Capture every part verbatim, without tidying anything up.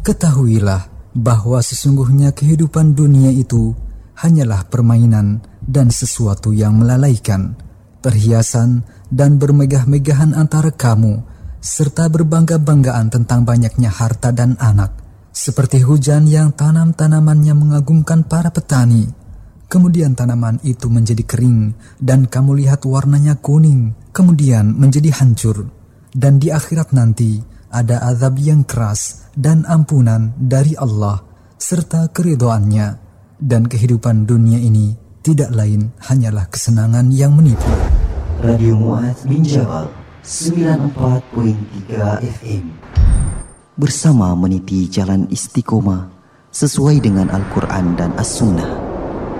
Ketahuilah bahwa sesungguhnya kehidupan dunia itu hanyalah permainan dan sesuatu yang melalaikan, perhiasan dan bermegah-megahan antara kamu, serta berbangga-banggaan tentang banyaknya harta dan anak, seperti hujan yang tanam-tanamannya mengagumkan para petani. Kemudian tanaman itu menjadi kering dan kamu lihat warnanya kuning, kemudian menjadi hancur. Dan di akhirat nanti ada azab yang keras dan ampunan dari Allah serta keridhaannya, dan kehidupan dunia ini tidak lain hanyalah kesenangan yang menipu. Radio Mu'adz bin Jabal sembilan puluh empat koma tiga F M bersama meniti jalan istiqomah sesuai dengan Al-Quran dan As-Sunnah.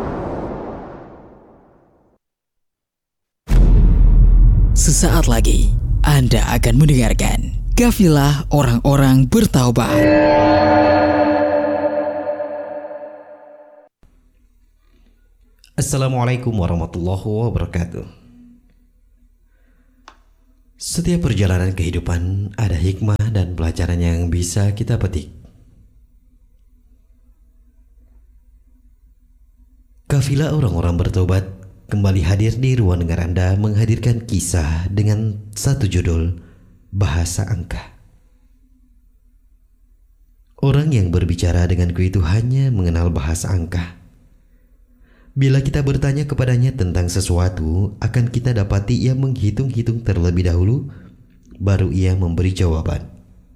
Sesaat lagi Anda akan mendengarkan Kafilah Orang-orang Bertaubat. Assalamualaikum warahmatullahi wabarakatuh. Setiap perjalanan kehidupan ada hikmah dan pelajaran yang bisa kita petik. Kafilah Orang-orang Bertobat kembali hadir di ruang dengar Anda menghadirkan kisah dengan satu judul, Bahasa Angka. Orang yang berbicara denganku itu hanya mengenal bahasa angka. Bila kita bertanya kepadanya tentang sesuatu, akan kita dapati ia menghitung-hitung terlebih dahulu, baru ia memberi jawaban.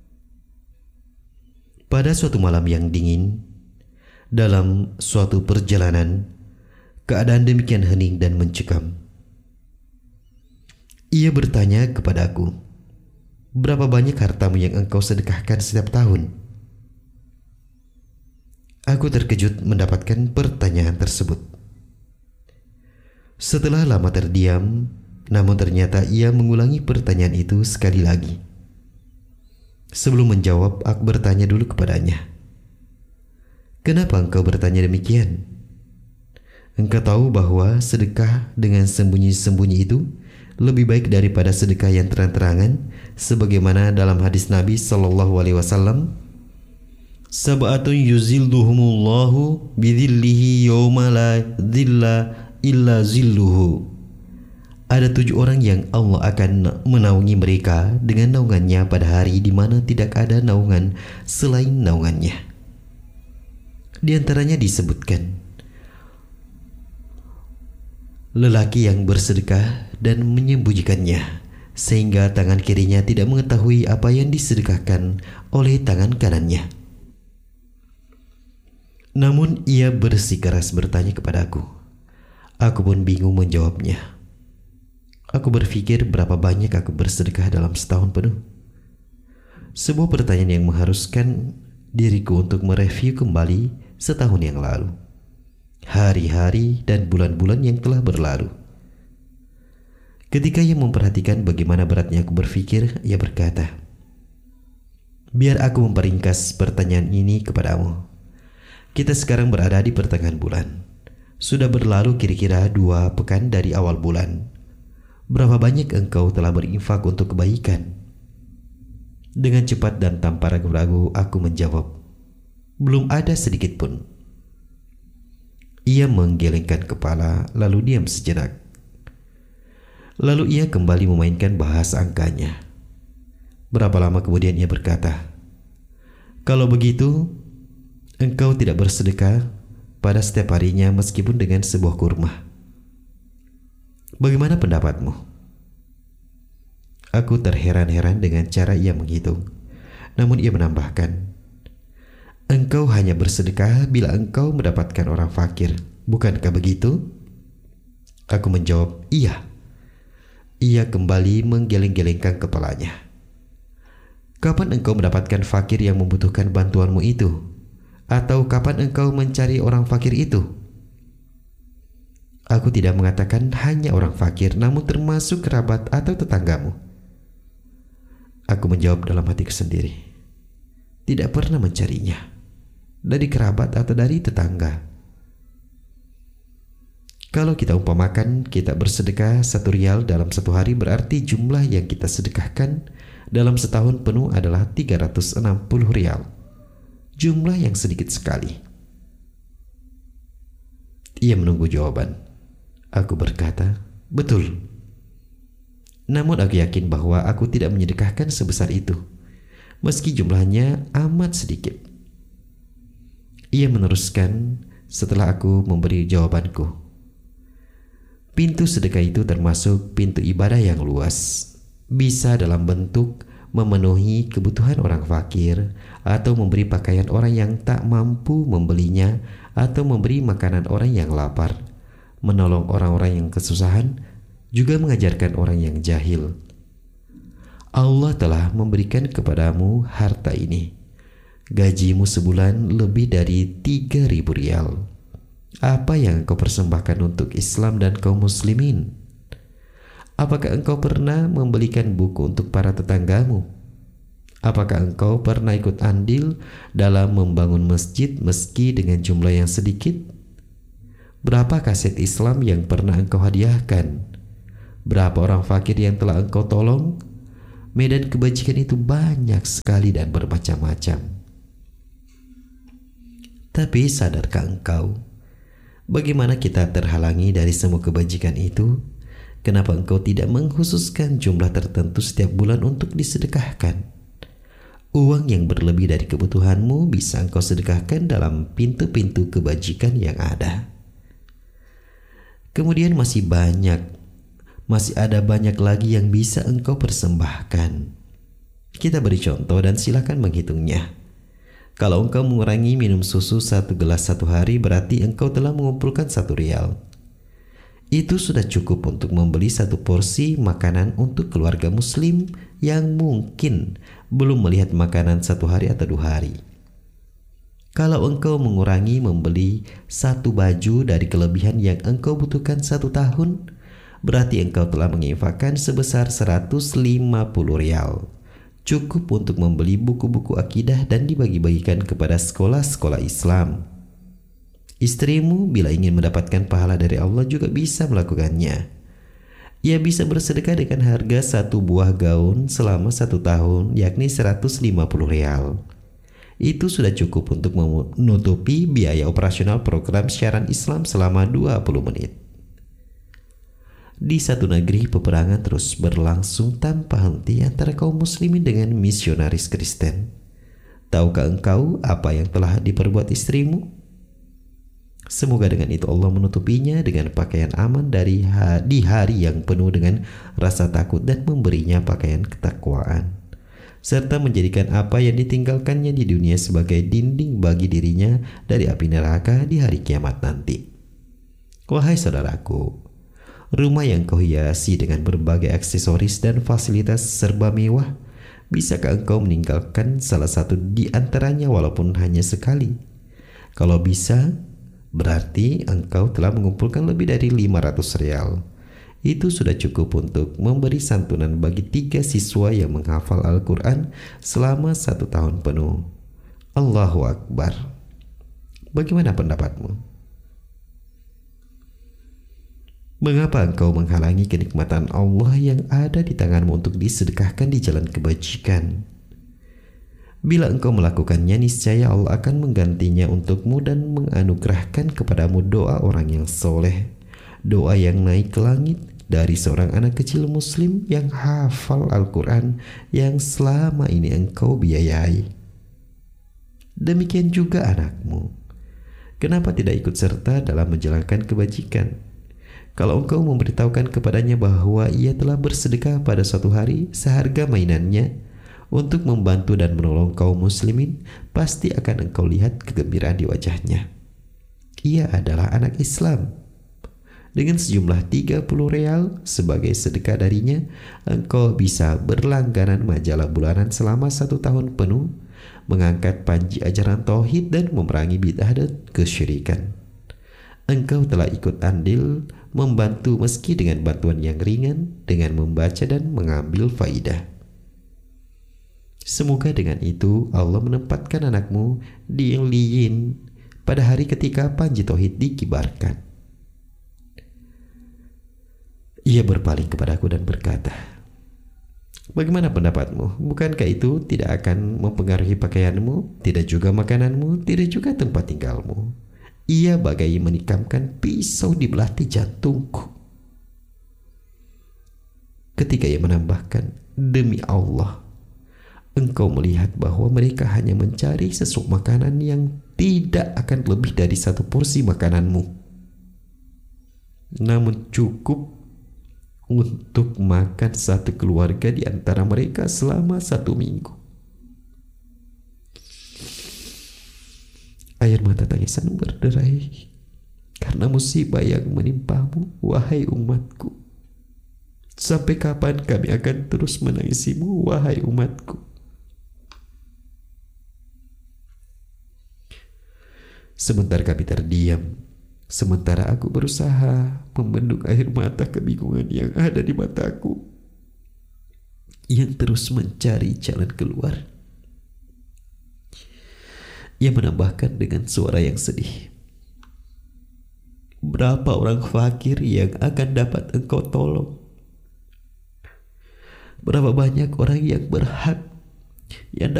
Pada suatu malam yang dingin, dalam suatu perjalanan, keadaan demikian hening dan mencekam. Ia bertanya kepadaku, "Berapa banyak hartamu yang engkau sedekahkan setiap tahun?" Aku terkejut mendapatkan pertanyaan tersebut. Setelah lama terdiam, namun ternyata ia mengulangi pertanyaan itu sekali lagi. Sebelum menjawab, aku bertanya dulu kepadanya, "Kenapa engkau bertanya demikian? Engkau tahu bahwa sedekah dengan sembunyi-sembunyi itu lebih baik daripada sedekah yang terang-terangan, sebagaimana dalam hadis Nabi sallallahu alaihi wasallam, sab'atun yuzilluhumullahu bidhillihi yawma la dhilla illa zilluhu. Ada tujuh orang yang Allah akan menaungi mereka dengan naungannya pada hari di mana tidak ada naungan selain naungannya." Di antaranya disebutkan lelaki yang bersedekah dan menyembunyikannya, sehingga tangan kirinya tidak mengetahui apa yang disedekahkan oleh tangan kanannya. Namun ia bersikeras bertanya kepadaku. Aku pun bingung menjawabnya. Aku berpikir berapa banyak aku bersedekah dalam setahun penuh. Sebuah pertanyaan yang mengharuskan diriku untuk mereview kembali setahun yang lalu, hari-hari dan bulan-bulan yang telah berlalu. Ketika ia memperhatikan bagaimana beratnya aku berpikir, ia berkata, "Biar aku memperingkas pertanyaan ini kepadamu. Kita sekarang berada di pertengahan bulan. Sudah berlalu kira-kira dua pekan dari awal bulan. Berapa banyak engkau telah berinfak untuk kebaikan?" Dengan cepat dan tanpa ragu-ragu aku menjawab, "Belum ada sedikit pun." Ia menggelengkan kepala lalu diam sejenak. Lalu ia kembali memainkan bahasa angkanya. Berapa lama kemudian ia berkata, "Kalau begitu, engkau tidak bersedekah pada setiap harinya meskipun dengan sebuah kurma. Bagaimana pendapatmu?" Aku terheran-heran dengan cara ia menghitung. Namun ia menambahkan, "Engkau hanya bersedekah bila engkau mendapatkan orang fakir, bukankah begitu?" Aku menjawab, "Iya." Ia kembali menggeleng-gelengkan kepalanya. "Kapan engkau mendapatkan fakir yang membutuhkan bantuanmu itu? Atau kapan engkau mencari orang fakir itu?" Aku tidak mengatakan hanya orang fakir, namun termasuk kerabat atau tetanggamu. Aku menjawab dalam hatiku sendiri, tidak pernah mencarinya, dari kerabat atau dari tetangga. Kalau kita umpamakan kita bersedekah satu rial dalam satu hari, berarti jumlah yang kita sedekahkan dalam setahun penuh adalah tiga ratus enam puluh rial. jumlah yang sedikit sekali. Ia menunggu jawaban. Aku berkata, betul. Namun aku yakin bahwa aku tidak menyedekahkan sebesar itu, meski jumlahnya amat sedikit. Ia meneruskan setelah aku memberi jawabanku. Pintu sedekah itu termasuk pintu ibadah yang luas, bisa dalam bentuk memenuhi kebutuhan orang fakir, atau memberi pakaian orang yang tak mampu membelinya, atau memberi makanan orang yang lapar, menolong orang-orang yang kesusahan, juga mengajarkan orang yang jahil. Allah telah memberikan kepadamu harta ini. Gajimu sebulan lebih dari tiga ribu rial. Apa yang engkau persembahkan untuk Islam dan kaum muslimin? Apakah engkau pernah membelikan buku untuk para tetanggamu? Apakah engkau pernah ikut andil dalam membangun masjid meski dengan jumlah yang sedikit? Berapa kaset Islam yang pernah engkau hadiahkan? Berapa orang fakir yang telah engkau tolong? Medan kebajikan itu banyak sekali dan bermacam-macam. Tapi sadarkah engkau bagaimana kita terhalangi dari semua kebajikan itu? Kenapa engkau tidak mengkhususkan jumlah tertentu setiap bulan untuk disedekahkan? Uang yang berlebih dari kebutuhanmu bisa engkau sedekahkan dalam pintu-pintu kebajikan yang ada. Kemudian masih banyak, masih ada banyak lagi yang bisa engkau persembahkan. Kita beri contoh dan silakan menghitungnya. Kalau engkau mengurangi minum susu satu gelas satu hari, berarti engkau telah mengumpulkan satu rial. Itu sudah cukup untuk membeli satu porsi makanan untuk keluarga muslim yang mungkin belum melihat makanan satu hari atau dua hari. Kalau engkau mengurangi membeli satu baju dari kelebihan yang engkau butuhkan satu tahun, berarti engkau telah menginfakkan sebesar seratus lima puluh rial. Cukup untuk membeli buku-buku akidah dan dibagi-bagikan kepada sekolah-sekolah Islam. Istrimu bila ingin mendapatkan pahala dari Allah juga bisa melakukannya. Ia bisa bersedekah dengan harga satu buah gaun selama satu tahun, yakni seratus lima puluh rial. Itu sudah cukup untuk menutupi biaya operasional program siaran Islam selama dua puluh menit. Di satu negeri peperangan terus berlangsung tanpa henti antara kaum muslimin dengan misionaris Kristen. Tahukah engkau apa yang telah diperbuat istrimu? Semoga dengan itu Allah menutupinya dengan pakaian aman dari ha- di hari yang penuh dengan rasa takut dan memberinya pakaian ketakwaan, serta menjadikan apa yang ditinggalkannya di dunia sebagai dinding bagi dirinya dari api neraka di hari kiamat nanti. Wahai saudaraku, rumah yang kau hiasi dengan berbagai aksesoris dan fasilitas serba mewah, bisakah engkau meninggalkan salah satu di antaranya walaupun hanya sekali? Kalau bisa, berarti engkau telah mengumpulkan lebih dari lima ratus rial. Itu sudah cukup untuk memberi santunan bagi tiga siswa yang menghafal Al-Quran selama satu tahun penuh. Allahu Akbar. Bagaimana pendapatmu? Mengapa engkau menghalangi kenikmatan Allah yang ada di tanganmu untuk disedekahkan di jalan kebajikan? Bila engkau melakukannya, niscaya Allah akan menggantinya untukmu dan menganugerahkan kepadamu doa orang yang soleh, doa yang naik ke langit dari seorang anak kecil muslim yang hafal Al-Quran yang selama ini engkau biayai. Demikian juga anakmu. Kenapa tidak ikut serta dalam menjalankan kebajikan? Kalau engkau memberitahukan kepadanya bahwa ia telah bersedekah pada suatu hari seharga mainannya untuk membantu dan menolong kaum muslimin, pasti akan engkau lihat kegembiraan di wajahnya. Ia adalah anak Islam. Dengan sejumlah tiga puluh rial sebagai sedekah darinya, engkau bisa berlangganan majalah bulanan selama satu tahun penuh, mengangkat panji ajaran tauhid dan memerangi bid'ah dan kesyirikan. Engkau telah ikut andil membantu meski dengan bantuan yang ringan, dengan membaca dan mengambil faidah. Semoga dengan itu Allah menempatkan anakmu di Iliyin pada hari ketika panji tauhid dikibarkan. Ia berpaling kepadaku dan berkata, Bagaimana pendapatmu? Bukankah itu tidak akan mempengaruhi pakaianmu, tidak juga makananmu, tidak juga tempat tinggalmu? Ia bagai menikamkan pisau di belati jantungku. Ketika ia menambahkan, demi Allah, engkau melihat bahwa mereka hanya mencari sesuap makanan yang tidak akan lebih dari satu porsi makananmu, namun cukup untuk makan satu keluarga di antara mereka selama satu minggu. Air mata tangisan berderai karena musibah yang menimpamu, wahai umatku. Sampai kapan kami akan terus menangisimu, wahai umatku? Sebentar kami terdiam, sementara aku berusaha membendung air mata kebingungan yang ada di mataku, yang terus mencari jalan keluar. Ia menambahkan dengan suara yang sedih, berapa orang fakir yang akan dapat engkau tolong? Berapa banyak orang yang berhak yang